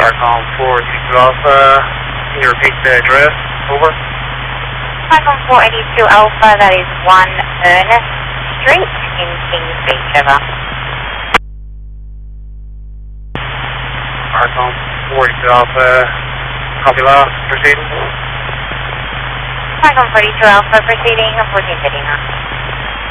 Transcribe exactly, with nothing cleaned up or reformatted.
Arcom four eighty-two Alpha, can you repeat the address? Over. Arcom four eighty-two Alpha, that is one Ernest Street in Kings Beach, over. Arcom four eighty-two Alpha, copy last, proceeding. Arcom four eighty-two Alpha, proceeding, fourteen thirty-nine.